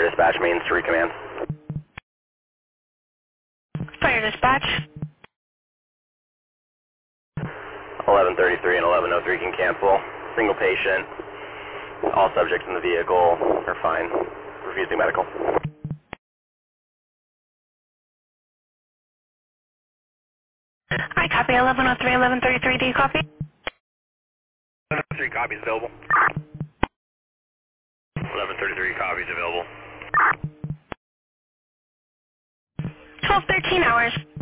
Fire dispatch means to recommand. Fire dispatch. 1133 and 1103 can cancel. Single patient. All subjects in the vehicle are fine. Refusing medical. I copy 1103, 1133. Do you copy? 1133 copies available. 1133 copies available. 12:13 hours.